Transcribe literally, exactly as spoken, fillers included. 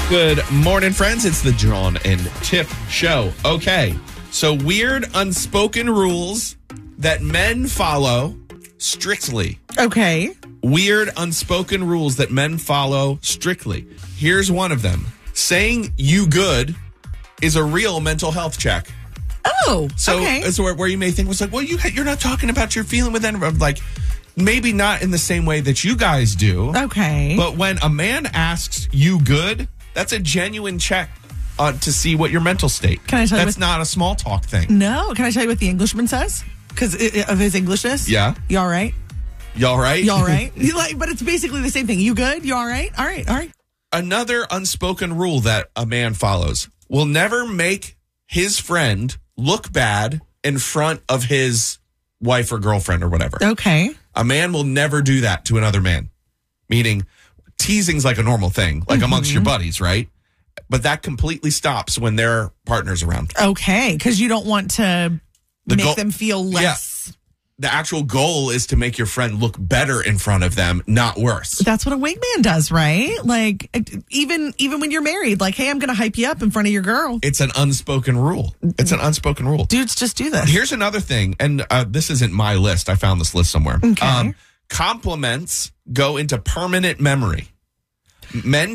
Good morning, friends. It's the John and Tip Show. Okay, so weird unspoken rules that men follow strictly. Okay. Weird unspoken rules that men follow strictly. Here's one of them. Saying you good is a real mental health check. Oh, So okay. it's where, where you may think, was like, well, you, you're not talking about your feeling with them. Like, maybe not in the same way that you guys do. Okay. But when a man asks you good, that's a genuine check uh, to see what your mental state. Can I tell you That's what- not a small talk thing. No. Can I tell you what the Englishman says? Because of his Englishness? Yeah. You all right? You all right? You all right? You like, but it's basically the same thing. You good? You all right? All right. All right. Another unspoken rule that a man follows will never make his friend look bad in front of his wife or girlfriend or whatever. Okay. A man will never do that to another man. Meaning, teasing's like a normal thing, like mm-hmm. amongst your buddies, right? But that completely stops when their partner's around. Okay. Because you don't want to The make goal- them feel less. The actual goal is to make your friend look better in front of them, not worse. That's what a wingman does, right? Like, even even when you're married, like, hey, I'm going to hype you up in front of your girl. It's an unspoken rule. It's an unspoken rule. Dudes just do this. Here's another thing, and uh, this isn't my list. I found this list somewhere. Okay. Um, compliments go into permanent memory. Men